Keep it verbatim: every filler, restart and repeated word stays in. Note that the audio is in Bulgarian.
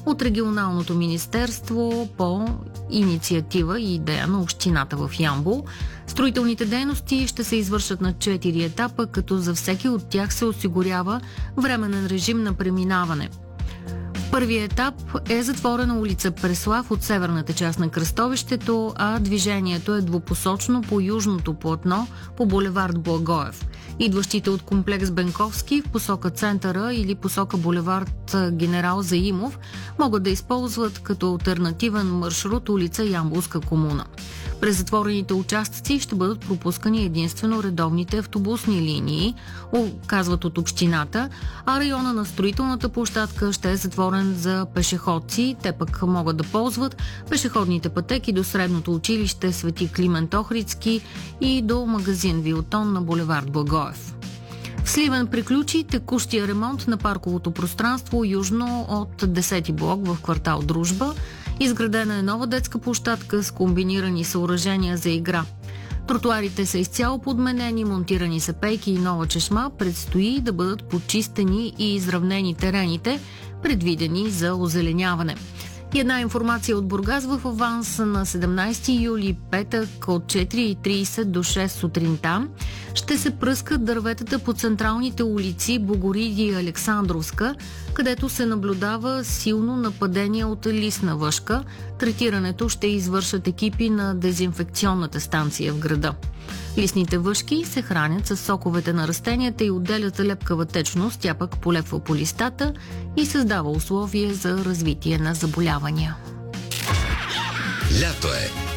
от регионалното министерство по инициатива и идея на общината в Ямбол. Строителните дейности ще се извършат на четири етапа, като за всеки от тях се осигурява временен режим на преминаване. Първият етап е затворена улица Преслав от северната част на кръстовището, а движението е двупосочно по южното платно по булевард Благоев. Идващите от комплекс Бенковски в посока центъра или посока булевард Генерал Заимов могат да използват като алтернативен маршрут улица Ямболска комуна. През затворените участъци ще бъдат пропускани единствено редовните автобусни линии, казват от общината, а района на строителната площадка ще е затворен за пешеходци. Те пък могат да ползват пешеходните пътеки до средното училище Свети Климент Охридски и до магазин Вилтон на булевард Благоев. В Сливен приключи текущия ремонт на парковото пространство южно от десети блок в квартал Дружба. Изградена е нова детска площадка с комбинирани съоръжения за игра. Тротуарите са изцяло подменени, монтирани са пейки и нова чешма. Предстои да бъдат почистени и изравнени терените, предвидени за озеленяване. И една информация от Бургас в аванс на седемнайсети юли, петък от четири и трийсет до шест сутринта ще се пръскат дърветата по централните улици Богориди и Александровска, където се наблюдава силно нападение от листна въшка. Третирането ще извършат екипи на дезинфекционната станция в града. Листните въшки се хранят с соковете на растенията и отделят лепкава течност, тя пък полепва по листата и създава условия за развитие на заболявания. Лято е!